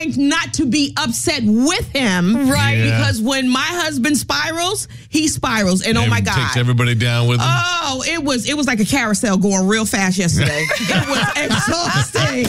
not to be upset with him. Right. Yeah. Because when my husband spirals, he spirals. And oh my God. Takes everybody down with him. Oh, it was like a carousel going real fast yesterday. It was exhausting.